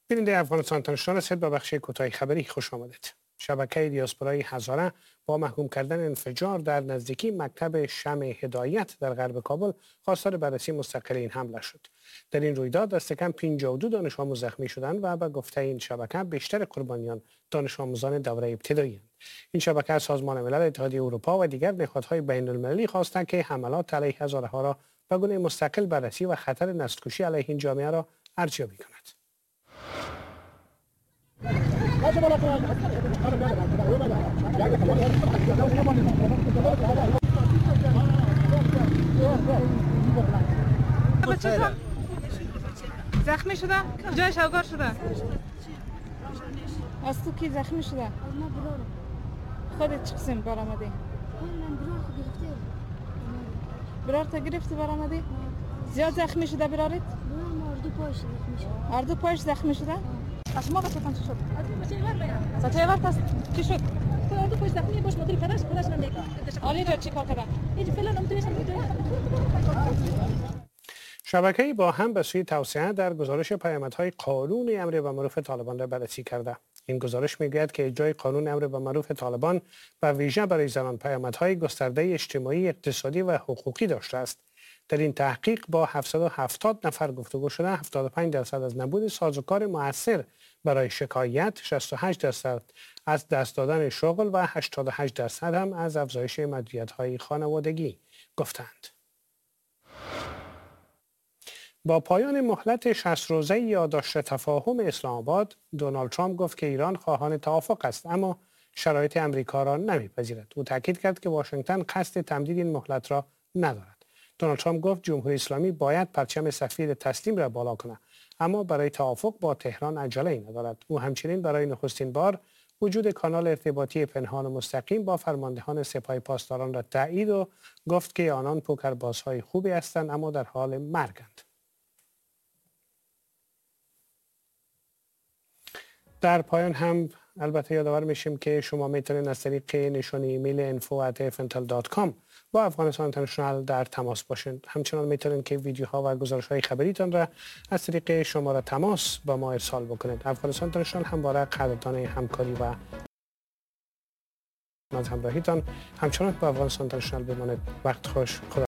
بیننده افغانستان اینترنشنال هستید. به بخش کوتاه خبری خوش آمدید. شبکه دیاسپورای هزاره با محکوم کردن انفجار در نزدیکی مکتب شمع هدایت در غرب کابل خواستار بررسی مستقل این حمله شد. در این رویداد دست کم 52 دانش آموز زخمی شدند و به گفته این شبکه بیشتر قربانیان دانش آموزان دوره ابتدایی اند. این شبکه از سازمان ملل، اتحادیه اروپا و دیگر نهادهای بین المللی خواستند که حملات علیه هزاره ها را به گونه مستقل بررسی و خطر نسل‌کشی علیه این جامعه را ارزیابی کند. زخمی شده؟ جایش اوگار شده؟ از تو کی زخمی شده؟ خودت چه قسم بار آمدی؟ برار تا گرفتی بار آمدی؟ زیاد زخمی شده برارت؟ اردو پاش زخمی شده؟ از ما بچه چی شد؟ سچه ورد است؟ چی شد؟ اردو پاش زخمی باش مدیر فرش من دیگه. آلی را چی کار کرده؟ اینجا فعلا نمیتونستم. شبکه‌ای با هم به سوی توسعه در گزارش پیامدهای قانون امر به معروف طالبان را بررسی کرده. این گزارش میگوید که اجرای قانون امر به معروف طالبان و ویژه برای زنان پیامدهای گسترده اجتماعی، اقتصادی و حقوقی داشته است. در این تحقیق با 770 نفر گفتگو شده 75% از نبود سازوکار مؤثر برای شکایت، 68% از دست دادن شغل و 88% هم از افزایش محدودیت‌های خانوادگی گفتند. با پایان مهلت 60 روزه یادداشت تفاهم اسلام آباد، دونالد ترامپ گفت که ایران خواهان توافق است اما شرایط امریکا را نمیپذیرد. او تاکید کرد که واشنگتن قصد تمدید این مهلت را ندارد. دونالد ترامپ گفت جمهوری اسلامی باید پرچم سفید تسلیم را بالا کند اما برای توافق با تهران عجله‌ای ندارد. او همچنین برای نخستین بار وجود کانال ارتباطی پنهان و مستقیم با فرماندهان سپاه پاسداران را تایید و گفت که آنان پوکربازهای خوبی هستند اما در حال مرگند. در پایان هم البته یادآور میشیم که شما میتونید از طریق نشانی ایمیل info@fntal.com با افغانستان اینترنشنال در تماس باشید. همچنان میتونید که ویدیوها و گزارش‌های خبریتان را از طریق شماره تماس با ما ارسال بکنید. افغانستان اینترنشنال همواره قدردان همکاری و از همراهیتان. همچنان با افغانستان اینترنشنال بمانید. وقت خوش. خدا